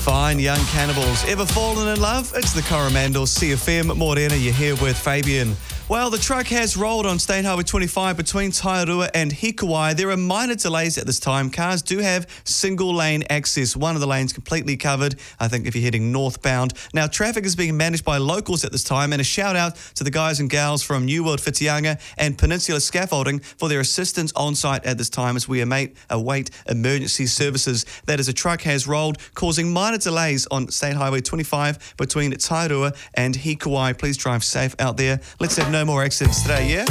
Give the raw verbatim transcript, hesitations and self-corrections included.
Fine Young Cannibals. Ever fallen in love? It's the Coromandel C F M. Morena, you're here with Fabian. Well, the truck has rolled on State Highway twenty-five between Tairua and Hikawai. There are minor delays at this time. Cars do have single lane access. One of the lanes completely covered, I think, if you're heading northbound. Now, traffic is being managed by locals at this time, and a shout out to the guys and gals from New World Whitianga and Peninsula Scaffolding for their assistance on site at this time as we await, await emergency services. That is, a truck has rolled, causing minor delays on State Highway twenty-five between Tairua and Hikawai. Please drive safe out there. Let's have no more accidents today, yeah?